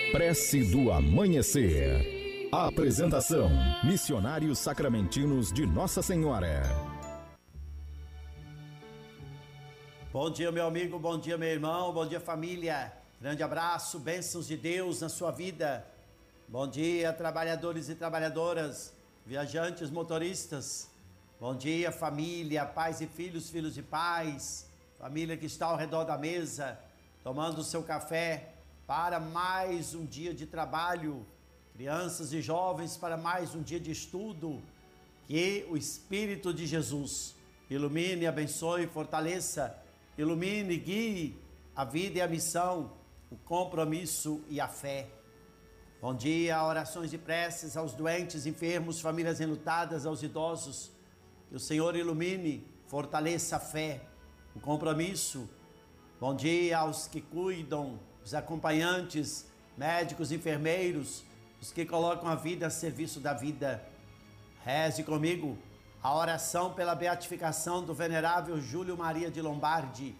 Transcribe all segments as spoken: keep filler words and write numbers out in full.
Prece do Amanhecer. Apresentação: Missionários Sacramentinos de Nossa Senhora. Bom dia, meu amigo, bom dia, meu irmão, bom dia, família. Grande abraço, bênçãos de Deus na sua vida. Bom dia, trabalhadores e trabalhadoras, viajantes, motoristas. Bom dia, família, pais e filhos, filhos e pais, família que está ao redor da mesa, tomando o seu café para mais um dia de trabalho, crianças e jovens para mais um dia de estudo. Que o Espírito de Jesus ilumine, abençoe, fortaleça, ilumine, guie a vida e a missão, o compromisso e a fé. Bom dia, orações e preces aos doentes, enfermos, famílias enlutadas, aos idosos. Que o Senhor ilumine, fortaleça a fé, o compromisso. Bom dia aos que cuidam, os acompanhantes, médicos, enfermeiros, os que colocam a vida a serviço da vida. Reze comigo a oração pela beatificação do venerável Júlio Maria de Lombardi.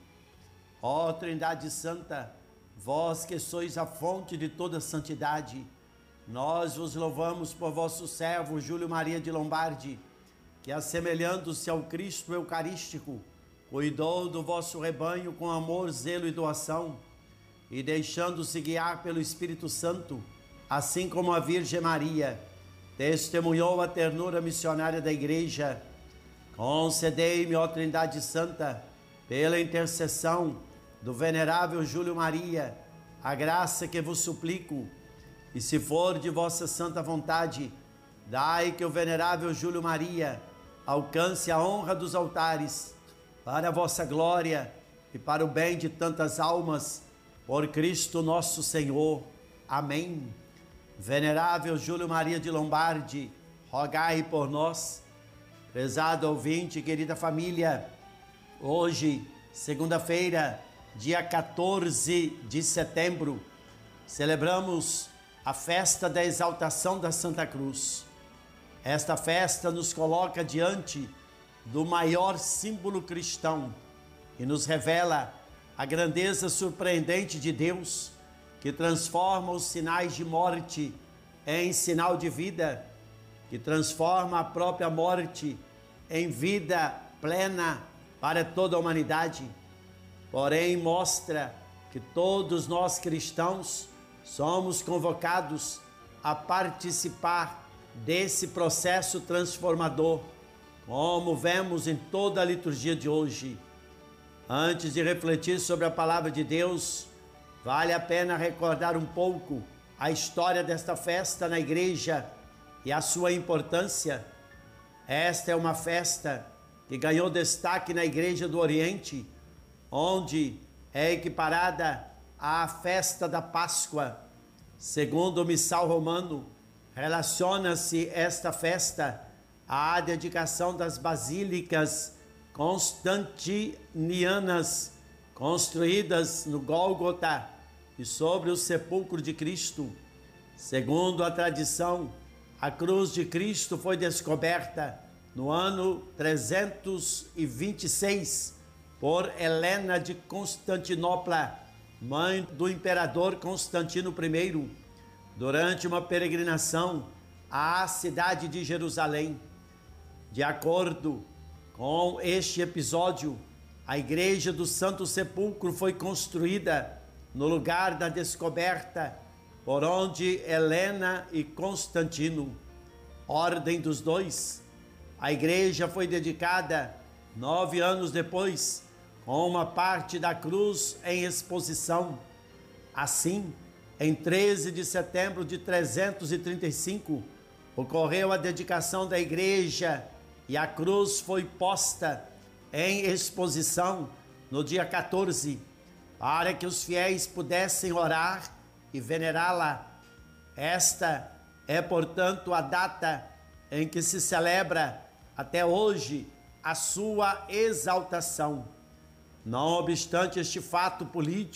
Ó Trindade Santa, vós que sois a fonte de toda santidade, nós vos louvamos por vosso servo Júlio Maria de Lombardi, que, assemelhando-se ao Cristo Eucarístico, cuidou do vosso rebanho com amor, zelo e doação, e deixando-se guiar pelo Espírito Santo, assim como a Virgem Maria, testemunhou a ternura missionária da Igreja. Concedei-me, ó Trindade Santa, pela intercessão do venerável Júlio Maria, a graça que vos suplico, e se for de vossa santa vontade, dai que o venerável Júlio Maria alcance a honra dos altares, para a vossa glória e para o bem de tantas almas, por Cristo nosso Senhor. Amém. Venerável Júlio Maria de Lombardi, rogai por nós. Prezado ouvinte, querida família, hoje, segunda-feira, dia quatorze de setembro, celebramos a festa da exaltação da Santa Cruz. Esta festa nos coloca diante do maior símbolo cristão e nos revela a grandeza surpreendente de Deus, que transforma os sinais de morte em sinal de vida, que transforma a própria morte em vida plena para toda a humanidade. Porém, mostra que todos nós cristãos somos convocados a participar desse processo transformador, como vemos em toda a liturgia de hoje. Antes de refletir sobre a palavra de Deus, vale a pena recordar um pouco a história desta festa na igreja e a sua importância. Esta é uma festa que ganhou destaque na Igreja do Oriente, onde é equiparada à festa da Páscoa. Segundo o missal romano, relaciona-se esta festa à dedicação das basílicas constantinianas, construídas no Gólgota e sobre o sepulcro de Cristo. Segundo a tradição, a cruz de Cristo foi descoberta no ano trezentos e vinte e seis por Helena de Constantinopla, mãe do imperador Constantino I, durante uma peregrinação à cidade de Jerusalém. De acordo com este episódio, a Igreja do Santo Sepulcro foi construída no lugar da descoberta, por onde Helena e Constantino, ordem dos dois. A igreja foi dedicada nove anos depois, com uma parte da cruz em exposição. Assim, em treze de setembro de trezentos e trinta e cinco, ocorreu a dedicação da igreja e a cruz foi posta em exposição no dia quatorze, para que os fiéis pudessem orar e venerá-la. Esta é, portanto, a data em que se celebra até hoje a sua exaltação. Não obstante este fato político,